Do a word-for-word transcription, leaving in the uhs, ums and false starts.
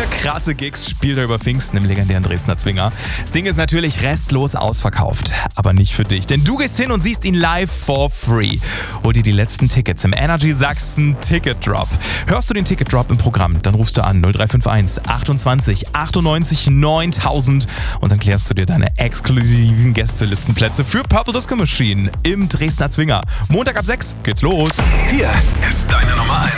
Vier krasse Gigs spielt er über Pfingsten im legendären Dresdner Zwinger. Das Ding ist natürlich restlos ausverkauft, aber nicht für dich, denn du gehst hin und siehst ihn live for free. Hol dir die letzten Tickets im Energy Sachsen Ticket Drop. Hörst du den Ticket Drop im Programm, dann rufst du an null drei fünf eins achtundzwanzig achtundneunzig neuntausend und dann klärst du dir deine exklusiven Gästelistenplätze für Purple Disco Machine im Dresdner Zwinger. Montag ab sechs geht's los. Hier ist deine Nummer eins.